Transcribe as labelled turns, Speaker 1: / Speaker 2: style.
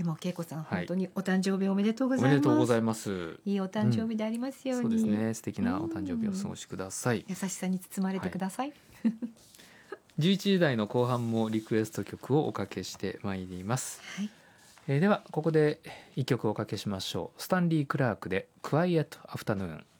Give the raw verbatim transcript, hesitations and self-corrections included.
Speaker 1: も恵子さん、
Speaker 2: はい
Speaker 1: 本当にお誕生日おめでとうございます。
Speaker 2: おめでとうございます。
Speaker 1: いいお誕生日でありますように、
Speaker 2: そうですね、素敵なお誕生日を過ごしください。
Speaker 1: 優しさに包まれてください、
Speaker 2: はい、じゅういちじ台の後半もリクエスト曲をおかけしてまいります、
Speaker 1: はい。
Speaker 2: えー、ではここでいっきょくおかけしましょう。スタンリー・クラークでクワイエット・アフタヌーン。